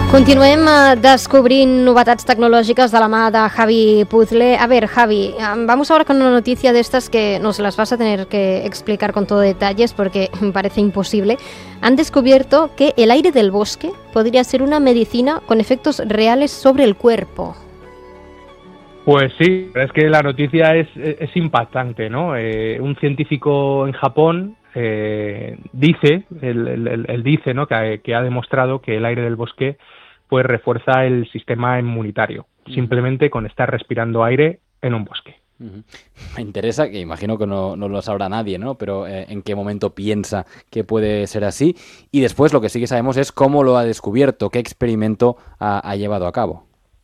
Continuem descubrint novetats tecnològiques de la mà de Javi Puzzle. A ver, Javi, vamos ahora con una noticia de estas que nos las vas a tener que explicar con todo detalles porque me parece imposible. Han descubierto que el aire del bosque podría ser una medicina con efectos reales sobre el cuerpo. Pues sí, es que la noticia es impactante, ¿no? Un científico en Japón dice, él dice, ¿no? que ha demostrado que el aire del bosque pues refuerza el sistema inmunitario, simplemente con estar respirando aire en un bosque. Me interesa, que imagino que no lo sabrá nadie, ¿no? Pero en qué momento piensa que puede ser así. Y después lo que sí que sabemos es cómo lo ha descubierto, qué experimento ha llevado a cabo.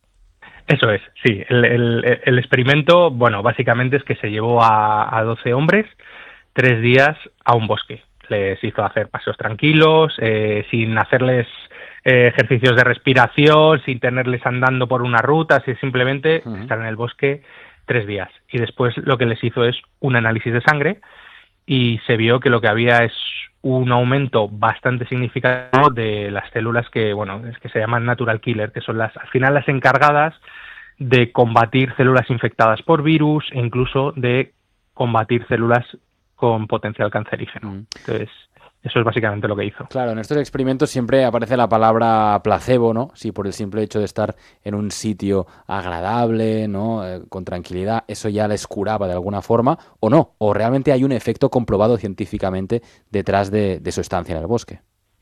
Eso es, sí. El experimento, bueno, básicamente es que se llevó a 12 hombres 3 días a un bosque. Les hizo hacer paseos tranquilos, sin hacerles ejercicios de respiración, sin tenerles andando por una ruta, así simplemente estar en el bosque 3 días. Y después lo que les hizo es un análisis de sangre y se vio que lo que había es un aumento bastante significativo de las células que, bueno, es que se llaman natural killer, que son al final las encargadas de combatir células infectadas por virus e incluso de combatir células con potencial cancerígeno. Entonces, eso es básicamente lo que hizo. Claro, en estos experimentos siempre aparece la palabra placebo, ¿no? Si por el simple hecho de estar en un sitio agradable, ¿no? Con tranquilidad, eso ya les curaba de alguna forma, o no, o realmente hay un efecto comprobado científicamente detrás de su estancia en el bosque.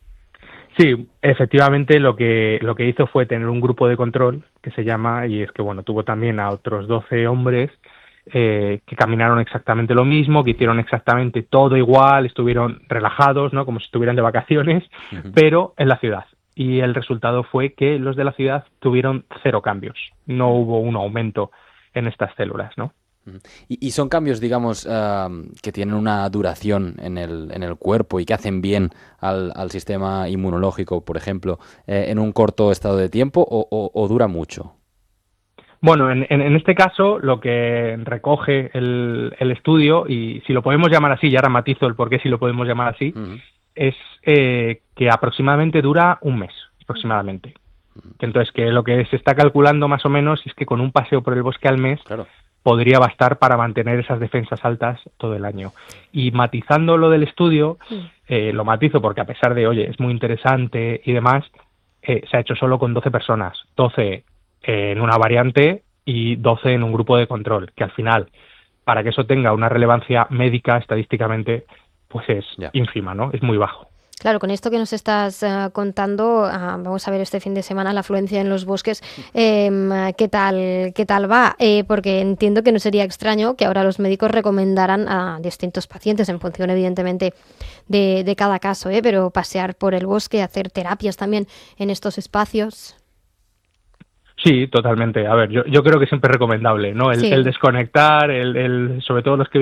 Sí, efectivamente lo que hizo fue tener un grupo de control que se llama, y es que bueno, tuvo también a otros 12 hombres que caminaron exactamente lo mismo, que hicieron exactamente todo igual, estuvieron relajados, ¿no? Como si estuvieran de vacaciones, pero en la ciudad. Y el resultado fue que los de la ciudad tuvieron 0 cambios, no hubo un aumento en estas células, ¿no? Y son cambios, digamos, que tienen una duración en el cuerpo y que hacen bien al sistema inmunológico, por ejemplo, en un corto estado de tiempo o dura mucho. Bueno, en este caso lo que recoge el estudio, y si lo podemos llamar así, y ahora matizo el por qué si lo podemos llamar así, es que aproximadamente dura un mes, aproximadamente. Entonces, que lo que se está calculando más o menos es que con un paseo por el bosque al mes podría bastar para mantener esas defensas altas todo el año. Y matizando lo del estudio, lo matizo porque a pesar de, oye, es muy interesante y demás, se ha hecho solo con 12 personas, 12 en una variante y 12 en un grupo de control, que al final, para que eso tenga una relevancia médica estadísticamente, pues es ínfima, ¿no? Es muy bajo. Claro, con esto que nos estás contando, vamos a ver este fin de semana la afluencia en los bosques, ¿qué tal va? Porque entiendo que no sería extraño que ahora los médicos recomendaran a distintos pacientes, en función evidentemente de cada caso, pero pasear por el bosque, hacer terapias también en estos espacios. Sí, totalmente. A ver, yo creo que siempre es recomendable, ¿no? El desconectar, sobre todo los que